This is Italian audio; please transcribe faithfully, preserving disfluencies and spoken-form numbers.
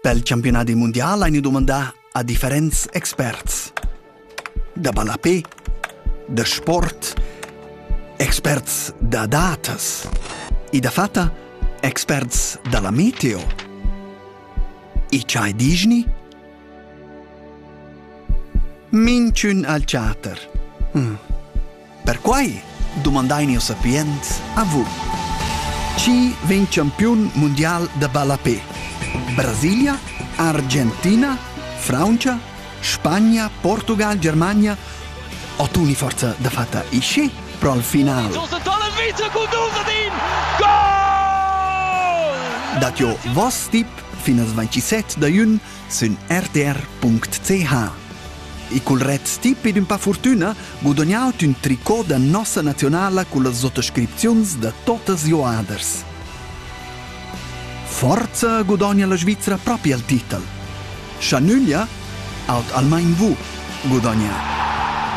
Pel campionati mondial hai domandà a differents experts. Da balapé, da sport, experts da datas e da fatta experts dalla meteo. E c'hai Disney? Minciun al charter. Hmm. Per quai domandai o sapiens a vu. Chi ven campion mondial da balapé? Brasilia, Argentina, Francia, Spagna, Portugal, Germania o tu ni forza da fatta isce pro al final. Datio vos tip fino al ventisette da jun sun r t r punct c h. E col red tip ed un pa fortuna guadagnaut un tricot da nossa nazionala con le sottoscripzions da totes joaders. Forza guadagna la Svizzera proprio al titel. Schanulia aut almain vu guadagna.